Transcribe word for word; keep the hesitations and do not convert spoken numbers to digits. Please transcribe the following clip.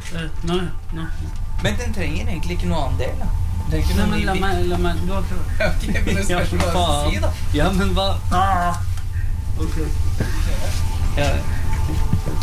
Uh, nå, nå. Men den trenger egentlig ikke noe annen del, da. Den trenger ikke Nei, noe men ny la bit. meg, la meg, du har prøvd. Ok, men det spørs hva du skal si, da. Ja, men hva? Ah! Ok. Ja,